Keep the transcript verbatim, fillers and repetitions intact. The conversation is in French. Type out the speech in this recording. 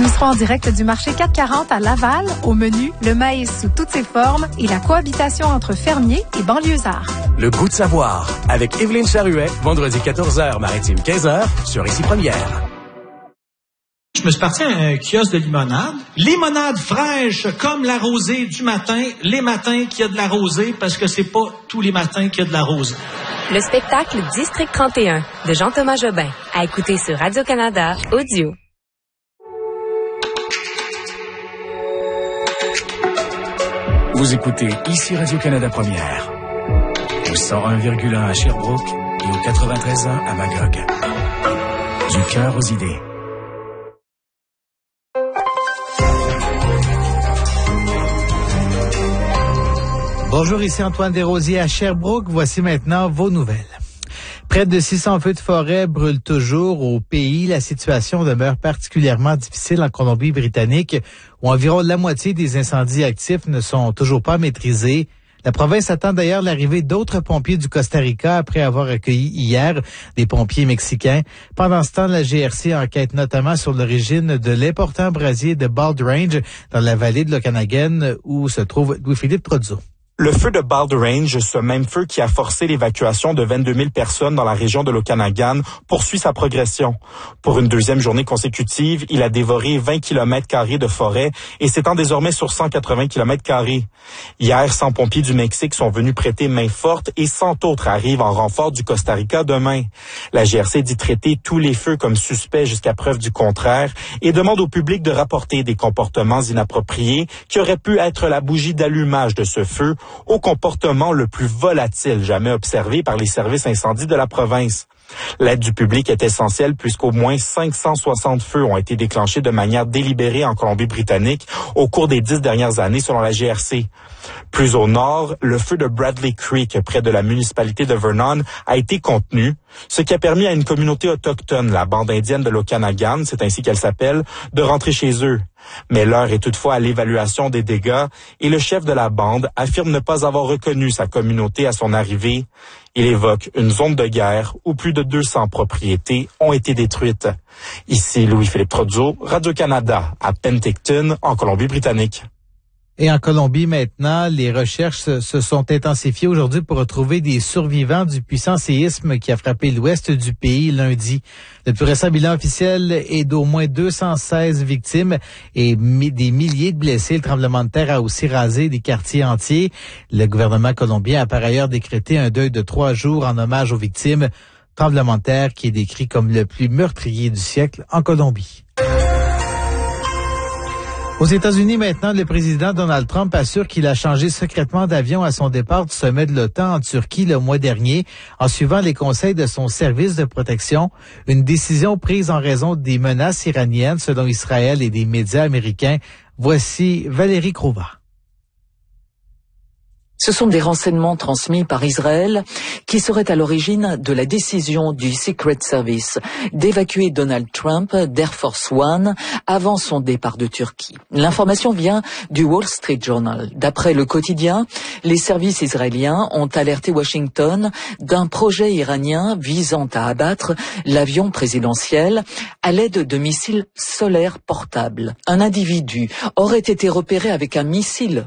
Nous serons en direct du marché quatre cent quarante à Laval. Au menu, le maïs sous toutes ses formes et la cohabitation entre fermiers et banlieusards. Le goût de savoir avec Evelyne Charuet, vendredi quatorze heures, maritime quinze heures, sur Ici Première. Je me suis parti à un kiosque de limonade. Limonade fraîche comme la rosée du matin. Les matins qu'il y a de la rosée parce que c'est pas tous les matins qu'il y a de la rosée. Le spectacle District trente et un de Jean-Thomas Jobin. À écouter sur Radio-Canada Audio. Vous écoutez Ici Radio-Canada Première. Au cent un virgule un à Sherbrooke et au quatre-vingt-treize point un à Magog. Du cœur aux idées. Bonjour, ici Antoine Desrosiers à Sherbrooke. Voici maintenant vos nouvelles. Près de six cents feux de forêt brûlent toujours au pays. La situation demeure particulièrement difficile en Colombie-Britannique, où environ la moitié des incendies actifs ne sont toujours pas maîtrisés. La province attend d'ailleurs l'arrivée d'autres pompiers du Costa Rica après avoir accueilli hier des pompiers mexicains. Pendant ce temps, la G R C enquête notamment sur l'origine de l'important brasier de Bald Range dans la vallée de l'Okanagan où se trouve Louis-Philippe Trozzo. Le feu de Bald Range, ce même feu qui a forcé l'évacuation de vingt-deux mille personnes dans la région de l'Okanagan, poursuit sa progression. Pour une deuxième journée consécutive, il a dévoré vingt kilomètres carrés de forêt et s'étend désormais sur cent quatre-vingts kilomètres carrés. Hier, cent pompiers du Mexique sont venus prêter main forte et cent autres arrivent en renfort du Costa Rica demain. La G R C dit traiter tous les feux comme suspects jusqu'à preuve du contraire et demande au public de rapporter des comportements inappropriés qui auraient pu être la bougie d'allumage de ce feu au comportement le plus volatile jamais observé par les services incendies de la province. L'aide du public est essentielle puisqu'au moins cinq cent soixante feux ont été déclenchés de manière délibérée en Colombie-Britannique au cours des dix dernières années selon la G R C. Plus au nord, le feu de Bradley Creek près de la municipalité de Vernon a été contenu, ce qui a permis à une communauté autochtone, la bande indienne de l'Okanagan, c'est ainsi qu'elle s'appelle, de rentrer chez eux. Mais l'heure est toutefois à l'évaluation des dégâts et le chef de la bande affirme ne pas avoir reconnu sa communauté à son arrivée. Il évoque une zone de guerre où plus de deux cents propriétés ont été détruites. Ici Louis-Philippe Trozzo, Radio-Canada, à Penticton, en Colombie-Britannique. Et en Colombie maintenant, les recherches se sont intensifiées aujourd'hui pour retrouver des survivants du puissant séisme qui a frappé l'ouest du pays lundi. Le plus récent bilan officiel est d'au moins deux cent seize victimes et des milliers de blessés. Le tremblement de terre a aussi rasé des quartiers entiers. Le gouvernement colombien a par ailleurs décrété un deuil de trois jours en hommage aux victimes. Tremblement de terre qui est décrit comme le plus meurtrier du siècle en Colombie. Aux États-Unis, maintenant, le président Donald Trump assure qu'il a changé secrètement d'avion à son départ du sommet de l'OTAN en Turquie le mois dernier, en suivant les conseils de son service de protection. Une décision prise en raison des menaces iraniennes, selon Israël et des médias américains. Voici Valérie Crouva. Ce sont des renseignements transmis par Israël qui seraient à l'origine de la décision du Secret Service d'évacuer Donald Trump d'Air Force One avant son départ de Turquie. L'information vient du Wall Street Journal. D'après le quotidien, les services israéliens ont alerté Washington d'un projet iranien visant à abattre l'avion présidentiel à l'aide de missiles solaires portables. Un individu aurait été repéré avec un missile